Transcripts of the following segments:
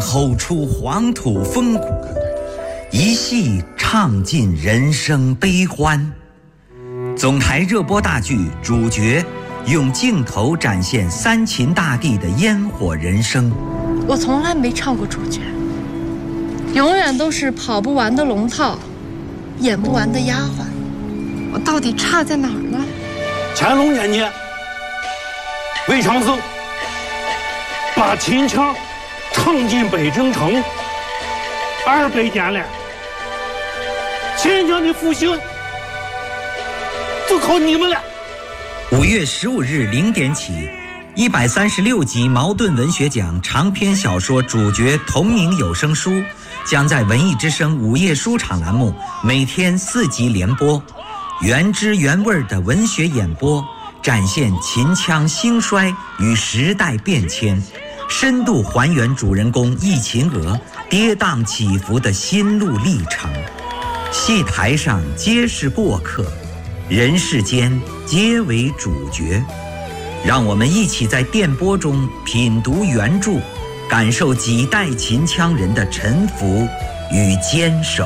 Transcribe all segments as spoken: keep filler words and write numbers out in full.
吼出黄土风骨，一戏唱尽人生悲欢。总台热播大剧主角用镜头展现三秦大地的烟火人生。 我从来没唱过主角，永远都是跑不完的龙套，演不完的丫鬟。我到底差在哪儿呢？ 乾隆年间，魏长寿把秦腔唱进北京城，二百年了，秦腔的复兴就靠你们了。 五月十五日零点起，一百三十六集茅盾文学奖长篇小说主角同名有声书将在文艺之声午夜书场栏目每天四集连播，原汁原味的文学演播，展现秦腔兴衰与时代变迁，深度还原主人公忆秦娥跌宕起伏的心路历程。戏台上皆是过客，人世间皆为主角。让我们一起在电波中品读原著，感受几代秦腔人的沉浮与坚守。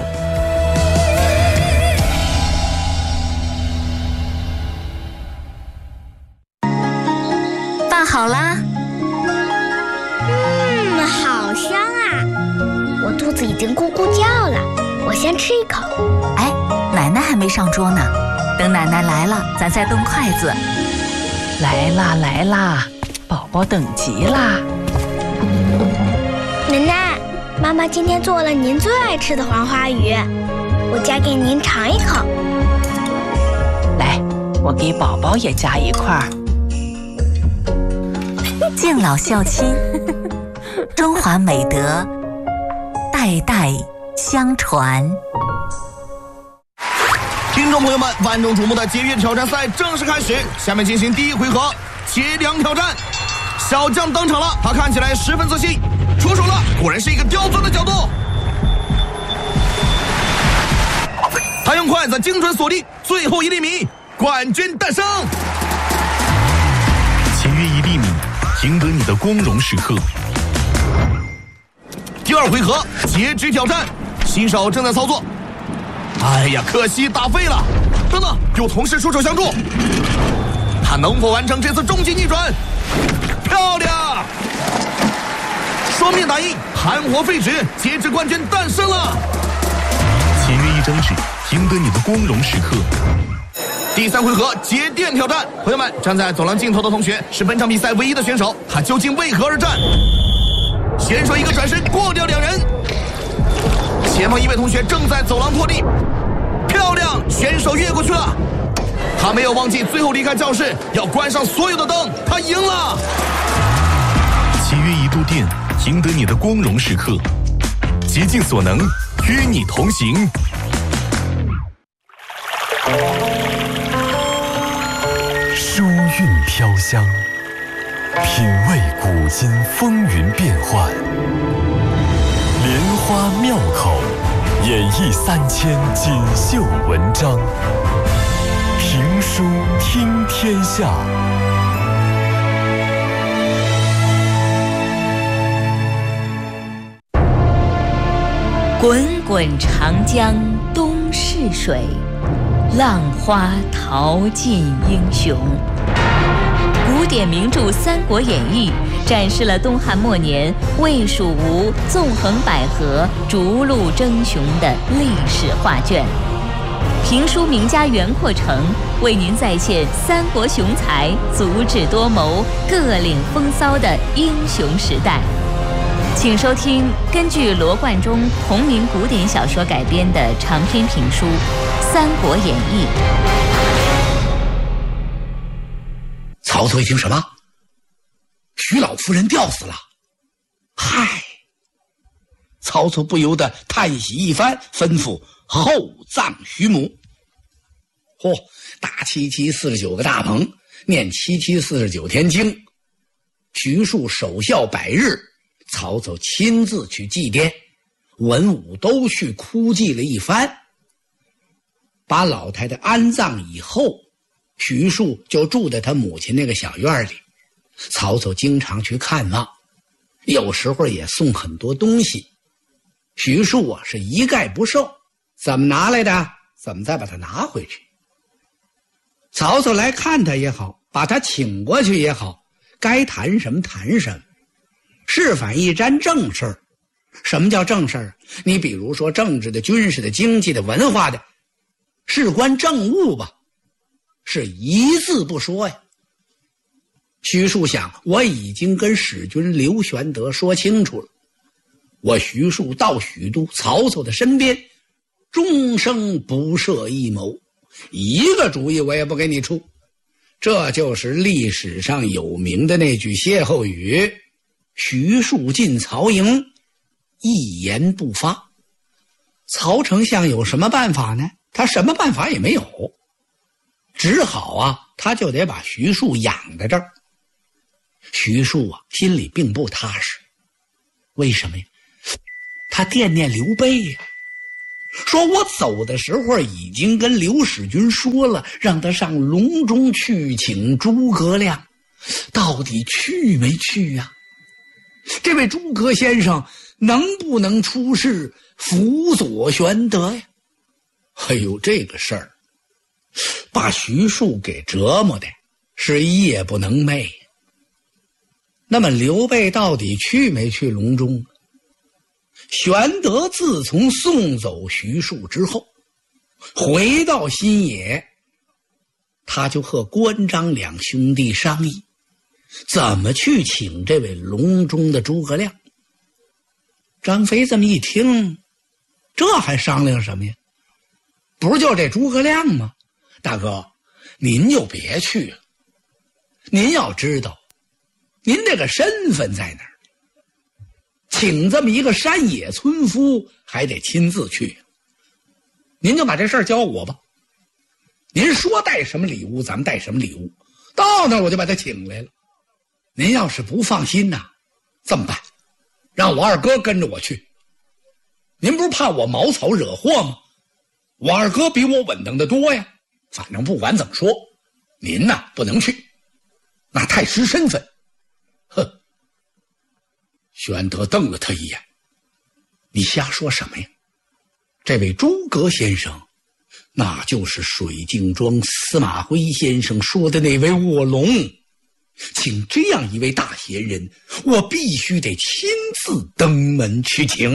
饭好啦。 嗯，好香啊！我肚子已经咕咕叫了，我先吃一口。 哎，奶奶还没上桌呢，等奶奶来了，咱再动筷子。 来啦来啦，宝宝等急啦！ 奶奶，妈妈今天做了您最爱吃的黄花鱼，我夹给您尝一口。 来，我给宝宝也夹一块儿。 敬老孝亲，中华美德代代相传。 听众朋友们，万众瞩目的节约挑战赛正式开始，下面进行第一回合切梁挑战。小将登场了，他看起来十分自信，出手了，果然是一个刁钻的角度。他用筷子精准锁定最后一厘米，冠军诞生。 签约一厘米，赢得你的光荣时刻。 第二回合截肢挑战，新手正在操作。哎呀，可惜打废了！等等，有同事出手相助，他能否完成这次终极逆转？漂亮！双面打印，盘活废纸，截肢冠军诞生了。 签约一张纸，赢得你的光荣时刻。 第三回合节电挑战，朋友们，站在走廊尽头的同学是本场比赛唯一的选手，他究竟为何而战？选手一个转身过掉两人，前方一位同学正在走廊拖地，漂亮，选手越过去了，他没有忘记最后离开教室要关上所有的灯，他赢了。 签约一度电，赢得你的光荣时刻，竭尽所能与你同行。 书韵飘香，品味古今风云变幻，莲花妙口，演绎三千锦绣文章。评书听天下。 滚滚长江东逝水，浪花淘尽英雄。古典名著《三国演义》展示了东汉末年魏、蜀、吴纵横捭阖、逐鹿争雄的历史画卷。评书名家袁阔成为您再现三国雄才足智多谋、各领风骚的英雄时代。请收听根据罗贯中同名古典小说改编的长篇评书《三国演义》。 曹操一听什么？徐老夫人吊死了。嗨，曹操不由得叹息一番，吩咐厚葬徐母。嚯、哦，搭七七四十九个大棚，念七七四十九天经，徐庶守孝百日，曹操亲自去祭奠，文武都去哭祭了一番。把老太太安葬以后，徐庶就住在他母亲那个小院里，曹操经常去看望。 有时候也送很多东西。徐庶啊是一概不受，怎么拿来的，怎么再把它拿回去。曹操来看他也好，把他请过去也好，该谈什么谈什么，是反一沾正事儿。什么叫正事儿？你比如说政治的、军事的、经济的、文化的，事关政务吧，是一字不说呀。徐庶想，我已经跟使君刘玄德说清楚了，我徐庶到许都曹操的身边，终生不设一谋，一个主意我也不给你出。这就是历史上有名的那句歇后语：徐庶进曹营，一言不发。曹丞相有什么办法呢？他什么办法也没有，只好啊，他就得把徐庶养在这儿。徐庶啊，心里并不踏实。为什么呀？他惦念刘备呀。说我走的时候已经跟刘使君说了，让他上隆中去请诸葛亮，到底去没去呀？这位诸葛先生能不能出仕辅佐玄德呀？哎呦，这个事儿把徐庶给折磨的是夜不能寐。那么刘备到底去没去隆中？玄德自从送走徐庶之后，回到新野，他就和关张两兄弟商议怎么去请这位隆中的诸葛亮。张飞这么一听，这还商量什么呀？不是就这诸葛亮吗？大哥，您就别去了。您要知道，您这个身份在哪儿？请这么一个山野村夫还得亲自去，您就把这事儿交我吧。您说带什么礼物咱们带什么礼物，到那儿我就把他请来了。您要是不放心呐、啊，这么办，让我二哥跟着我去。您不是怕我茅草惹祸吗？我二哥比我稳当的多呀。反正不管怎么说，您呐不能去，那太失身份。哼！玄德瞪了他一眼，你瞎说什么呀？这位诸葛先生，那就是水镜庄司马徽先生说的那位卧龙。请这样一位大贤人，我必须得亲自登门去请。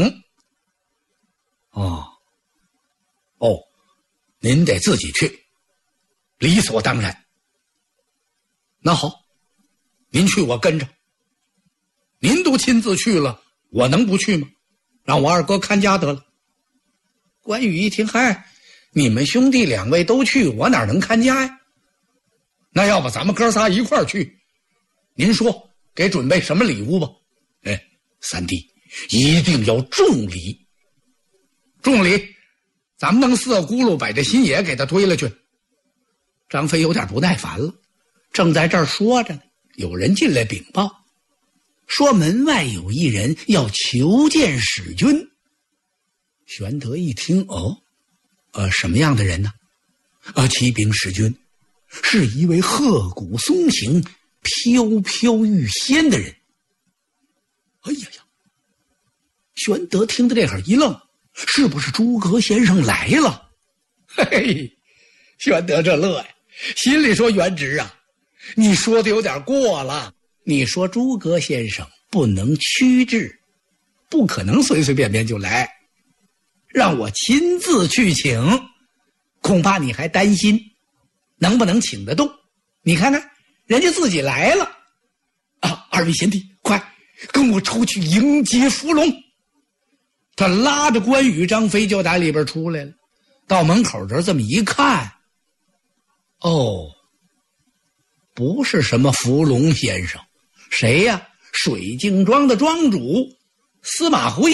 哦，哦，您得自己去，理所当然。那好，您去我跟着。您都亲自去了，我能不去吗？让我二哥看家得了。关羽一听，嗨，你们兄弟两位都去，我哪能看家呀？那要不咱们哥仨一块儿去？您说给准备什么礼物吧？哎，三弟一定要重礼。重礼，咱们弄四个轱辘把这新野给他推了去。张飞有点不耐烦了，正在这儿说着呢，有人进来禀报，说门外有一人要求见使君。玄德一听，哦，呃，什么样的人呢？呃，启禀使君，是一位鹤骨松形、飘飘欲仙的人。哎呀呀！玄德听到这会儿一愣，是不是诸葛先生来了？嘿嘿，玄德这乐呀，心里说元直啊，你说的有点过了。你说诸葛先生不能屈制，不可能随随便便就来，让我亲自去请，恐怕你还担心能不能请得动。你看看人家自己来了啊！二位贤弟，快跟我出去迎接伏龙。他拉着关羽、张飞就打里边出来了，到门口这这么一看，哦，不是什么伏龙先生，谁呀？水镜庄的庄主司马徽。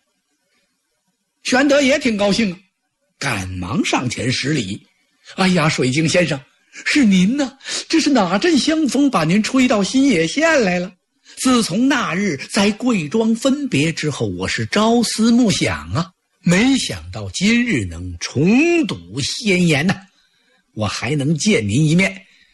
玄德也挺高兴啊，赶忙上前施礼。哎呀，水镜先生，是您呢？这是哪阵香风把您吹到新野县来了？自从那日在贵庄分别之后，我是朝思暮想啊，没想到今日能重睹仙颜呐、啊，我还能见您一面。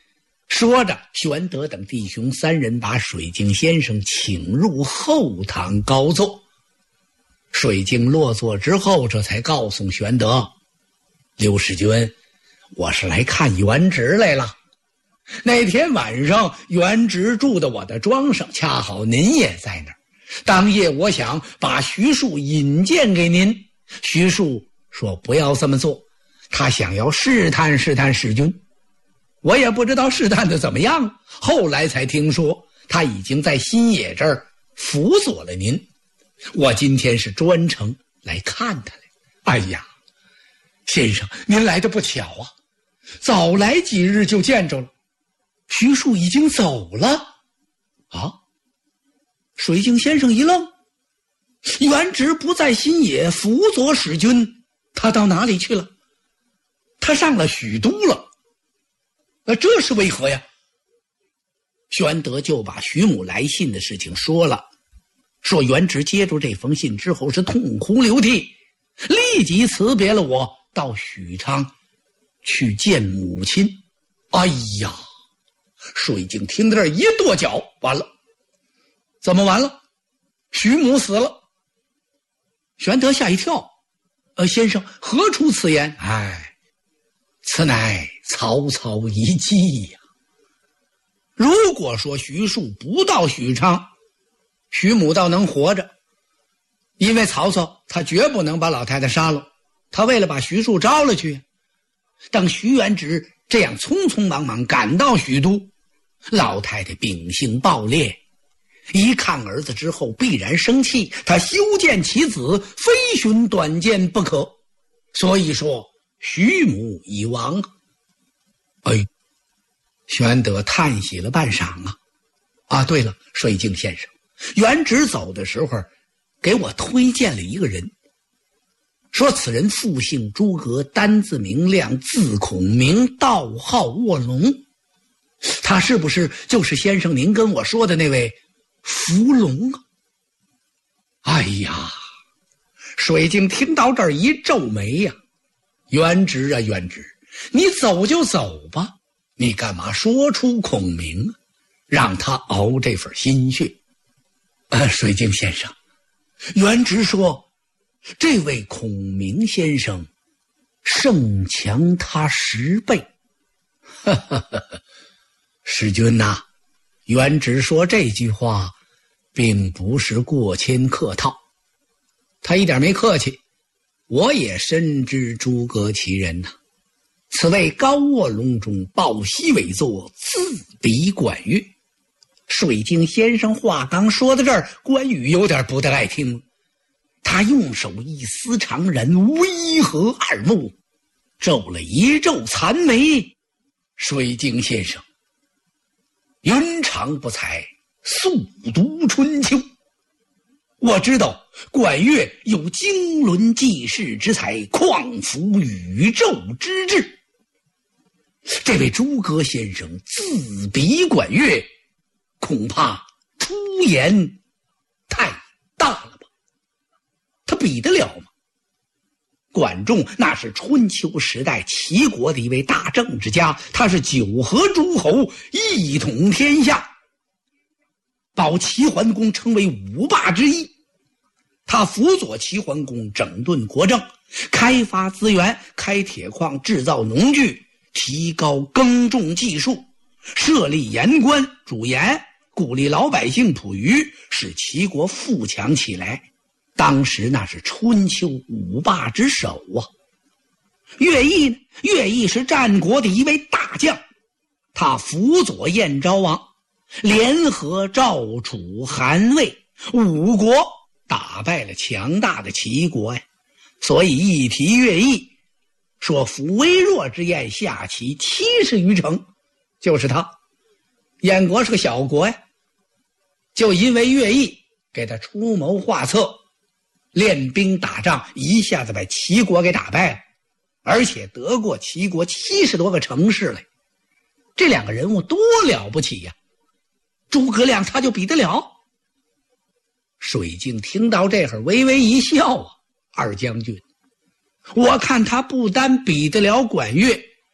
说着，玄德等弟兄三人把水镜先生请入后堂高坐。水镜落座之后，这才告诉玄德：“刘使君，我是来看元直来了。那天晚上，元直住在我的庄上，恰好您也在那儿。当夜我想把徐庶引荐给您，徐庶说不要这么做，他想要试探试探使君。我也不知道试探的怎么样，后来才听说他已经在新野这儿辅佐了您。我今天是专程来看他来。哎呀，先生您来的不巧啊，早来几日就见着了。徐庶已经走了。啊？水镜先生一愣，元直不在新野辅佐使君，他到哪里去了？他上了许都了。那这是为何呀？玄德就把徐母来信的事情说了，说元直接住这封信之后是痛哭流涕，立即辞别了我，到许昌去见母亲。哎呀，水镜听到这儿一跺脚，完了，怎么完了？徐母死了。玄德吓一跳，呃，先生何出此言？哎，此乃曹操一计呀。如果说徐庶不到许昌，徐母倒能活着，因为曹操他绝不能把老太太杀了，他为了把徐庶招了去。等徐元直这样匆匆忙忙赶到许都，老太太秉性暴烈，一看儿子之后必然生气，他修建其子，非寻短见不可。所以说徐母已亡。哎，玄德叹息了半晌啊。啊，对了，水镜先生，元直走的时候给我推荐了一个人，说此人父姓诸葛，单字明亮，字孔明，道号卧龙。他是不是就是先生您跟我说的那位伏龙啊？哎呀，水镜听到这儿一皱眉呀、啊，元直啊元直，你走就走吧，你干嘛说出孔明啊？让他熬这份心血。呃，水镜先生，元直说这位孔明先生胜强他十倍。哈哈哈哈，使君呐、啊，元直说这句话并不是过谦客套，他一点没客气。我也深知诸葛其人呐、啊，此位高卧龙中，抱膝尾坐，自比管乐。水镜先生话刚说到这儿，关羽有点不太爱听，他用手一撕长髯，微合二目，皱了一皱残眉。水镜先生，云长不才，速读春秋。我知道管乐有经纶济世之才，匡扶宇宙之志。这位诸葛先生自比管乐，恐怕出言太大了吧？他比得了吗？管仲那是春秋时代齐国的一位大政治家，他是九合诸侯，一统天下，保齐桓公称为五霸之一。他辅佐齐桓公整顿国政，开发资源，开铁矿，制造农具，提高耕种技术，设立盐官煮盐，鼓励老百姓捕鱼，使齐国富强起来。当时那是春秋五霸之首啊。乐毅呢？乐毅是战国的一位大将，他辅佐燕昭王，联合赵楚韩魏五国，打败了强大的齐国呀。所以一提乐毅，说扶微弱之燕下齐七十余城，就是他。燕国是个小国呀，就因为乐毅给他出谋划策，练兵打仗，一下子把齐国给打败了，而且得过齐国七十多个城市来。这两个人物多了不起呀！诸葛亮他就比得了？水镜听到这会儿微微一笑啊，二将军，我看他不单比得了管乐，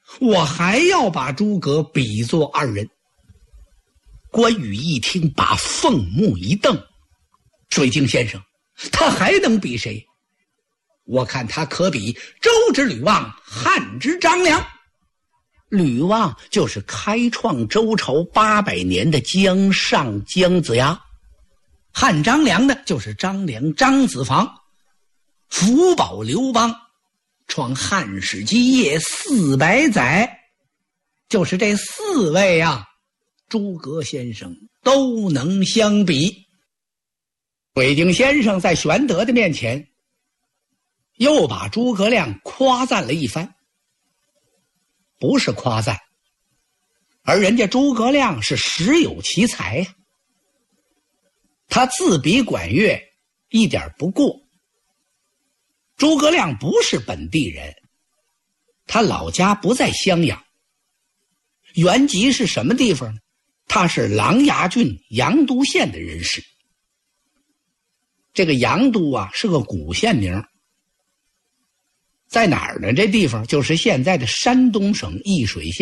我还要把诸葛比作二人。关羽一听，把凤目一瞪，水晶先生，他还能比谁？我看他可比周之吕望，汉之张良。吕望就是开创周朝八百年的姜尚姜子牙，汉张良呢就是张良张子房，福保刘邦，创汉史基业四百载，就是这四位啊，诸葛先生都能相比。水晶先生在玄德的面前又把诸葛亮夸赞了一番，不是夸赞，而人家诸葛亮是实有其才呀、啊。他自比管乐一点不过。诸葛亮不是本地人，他老家不在襄阳，原籍是什么地方呢？他是琅琊郡阳都县的人士。这个阳都啊是个古县名，在哪儿呢？这地方就是现在的山东省易水县